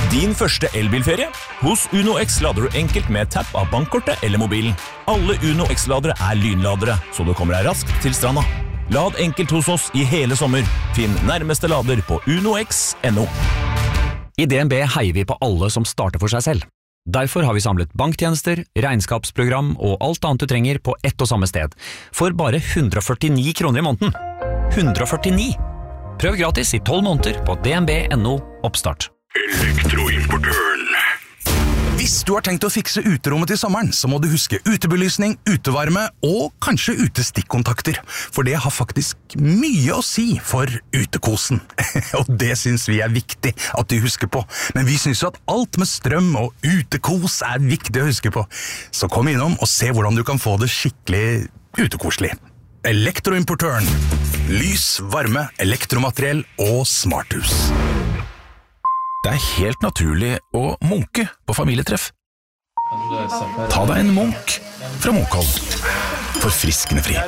Din første elbilferie? Hos Uno X lader du enkelt med tapp av bankkortet eller mobilen. Alle Uno X-ladere lynladere, så du kommer deg raskt til stranda. Lad enkelt hos oss i hele sommer. Finn nærmeste lader på unox.no. I DNB heier vi på alle som starter for seg selv. Derfor har vi samlet banktjenester, regnskapsprogram og alt annet du trenger på ett og samme sted, for bare 149 kroner i måneden. 149! Prøv gratis i 12 måneder på dnb.no oppstart. Elektroimportøren. Hvis du har tenkt å fikse uterommet til sommeren, så må du huske utebelysning, utevarme og kanskje utestikkontakter. For det har faktisk mye å si for utekosen. Og det synes vi viktig at du husker på. Men vi synes at alt med strøm og utekos viktig å huske på. Så kom innom og se hvordan du kan få det skikkelig utekoselig. Elektroimportøren. Lys, varme, elektromateriell og smarthus. Det helt naturlig å munke på familietreff. Ta deg en munk fra Munkholm. Forfriskende fri.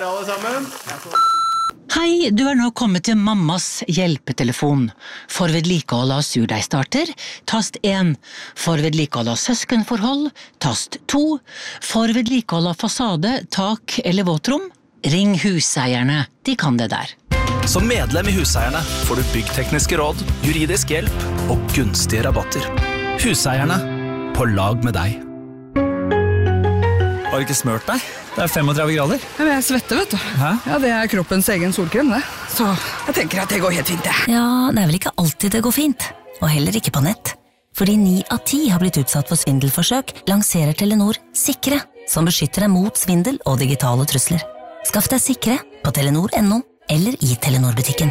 Hei, du nå kommet til mammas hjelpetelefon. For vedlikehold av surdeigstarter, tast 1. For vedlikehold av søskenforhold, tast 2. For vedlikehold av fasade, tak eller våtrom, ring huseierne. De kan det der. Som medlem i Huseierne får du byggtekniske råd, juridisk hjelp og gunstige rabatter. Huseierne, på lag med deg. Har du ikke smørt deg? Det 35 grader. Men jeg svetter, vet du. Hæ? Ja, det kroppens egen solkrem, det. Så jeg tenker at det går helt fint, det. Ja, det vel ikke alltid det går fint. Og heller ikke på nett. Fordi 9 av 10 har blitt utsatt for svindelforsøk, lanserer Telenor Sikre, som beskytter deg mot svindel og digitale trusler. Skaff deg Sikre på telenor.no eller i Telenor-butikken.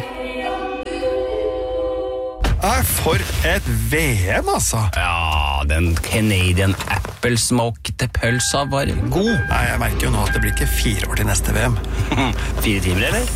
For et VM, altså. Ja, den Canadian Apple Smoked pølsa var god. Nei, jeg merker jo nå at det blir ikke 4 år til neste VM. 4 timer, eller?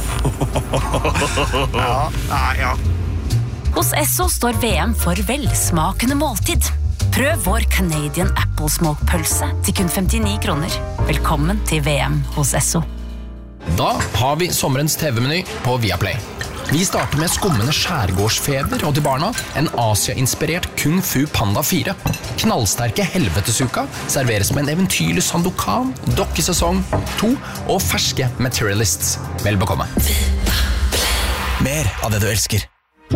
Ja. Hos Esso står VM for velsmakende måltid. Prøv vår Canadian Apple Smoked pølse til kun 59 kroner. Velkommen til VM hos Esso. Da har vi sommerens TV-meny på Viaplay. Vi starter med skummende skjærgårdsfeber og til barna en Asia-inspirert Kung Fu Panda 4. Knallsterke Helvetesuka serveres med en eventyrlig Sandokan, dokkesesong 2 og ferske Materialists. Vel bekomme. Mer av det du elsker.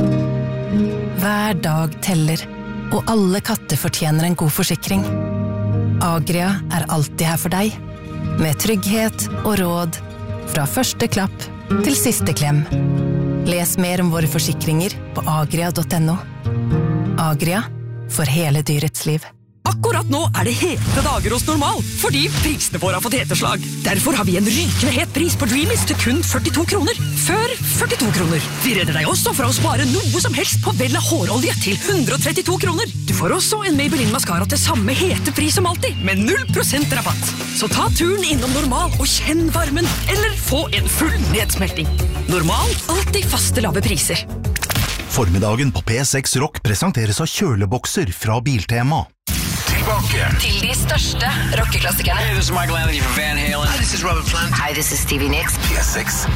Hver dag teller, og alle katter fortjener en god forsikring. Agria alltid her for deg, med trygghet og råd, fra første klapp til siste klem. Les mer om våre forsikringer på agria.no. Agria, for hele dyrets liv. Akkurat nå det hete dager hos Normal, fordi prisene våre har fått heteslag. Derfor har vi en rykende het pris på Dreamies til kun 42 kroner. Før 42 kroner. Vi redder deg også fra å spare noe som helst på Vella hårolje til 132 kroner. Du får også en Maybelline Mascara til samme hete pris som alltid, med 0% rabatt. Så ta turen innom Normal og kjenn varmen, eller få en full nedsmelting. Normal, alltid faste lave priser. Formiddagen på P6 Rock presenteres av kjølebokser fra Biltema. Tilbake til de største rockeklassikerne. Hey, this is Michael Anthony from Van Halen. Hi, this is Robert Plant. Hi, this is Stevie Nicks. P6